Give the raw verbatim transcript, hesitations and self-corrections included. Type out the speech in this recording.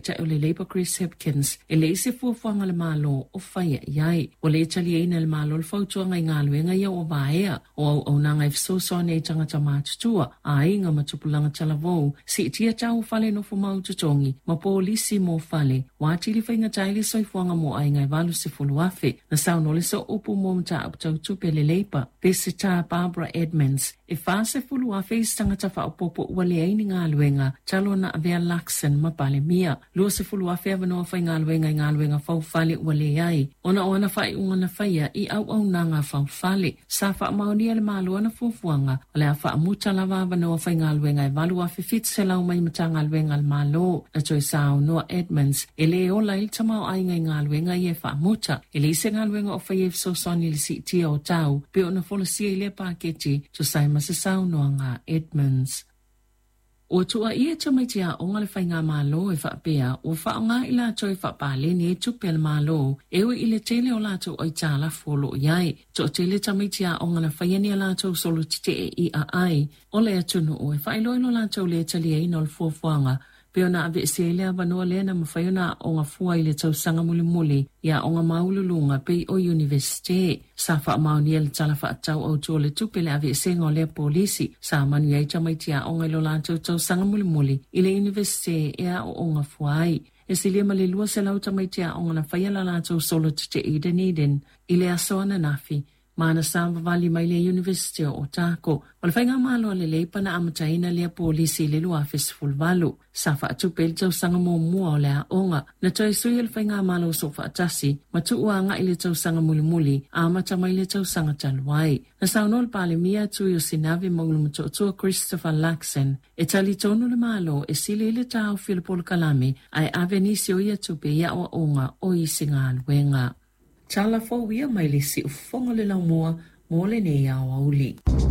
cha o le Labour Chris Hipkins e le se fuafuanga le malo o whaia iai. O le tali eina le malo le fautua ngai ngā luenga ia o vaea o au au nanga if so so ne tangata mātutua a inga matupulanga talavou si tia tau fale no fu mau tutongi ma polisi mo fale wāti li whainga taile soifuanga mo ai ngai walu se fulu afe na sau no le so upu mo mta aptau tupe le Labour pese ta Barbara Edmonds e whase fulu afe i tangata whaopopo wale aini ngā luenga talo na avea laksen ma pale mia lua se fulu afe avanoa whai ngā luenga i ngā luenga whau fale wale ai ona ona whai unga na whaia i au au nanga whau fale sa wha maunia le malua na fufuanga o le a wha muta lava avanoa whai ngā luenga i walu afe fit se lau mai mata ngā luenga le malo na toi sao noa Edmonds e le ola il tamau ai ngai ngā luenga i e wha muta e le se ngā luenga o whai e so soni le si tia o tau pe o na folosia i le paketi to sai masa sao noa ngā Edmonds. O tua ia tamaitia o ngale whai ngā malo e whaapea o whaonga i la toi whaapale ni e tupe le malo ewe i le tele o lato o i tāla folo iai. To tele tamaitia o ngale whai ni a lato solo tite e i a ai o le atunu o e whailoino lato le talia ino le fuafuanga peo na ave se ele avanoa le na mawhaiona o ngā fua i le tausanga muli muli ia o ngā maululunga pei o universite. Sa wha mauni ele tala wha atau au tō le tupe le ave se ngā le polisi sa manu ai tamaitia o ngā ilo lantou tausanga muli muli i le universite ea o o ngā fua ai. E si lima le lua se lau tamaitia o ngā whaiala lantou solo tite i Dunedin i le asoana nafi. Mana samba vali mai le University o Tako. O le whainga malo le leipa na amataina le polisi le lua fesful valu. Sa wha atu pel tau sanga mo mua o le a onga. Na toi sui le whainga malo so wha atasi. Ma tu uanga i le tau sanga muli muli. A amata mai le tau sanga taluai. Na sauno le pale mia tu yo sinavi maulu matotua Christopher Laxon. E tali tonu le malo e sile le tau Filipol Kalami. Ai avenisi o ia tupe ia o onga o isi ngā luenga. Tala fo wia mai le si ufonga le lau mua mo le nei au auli.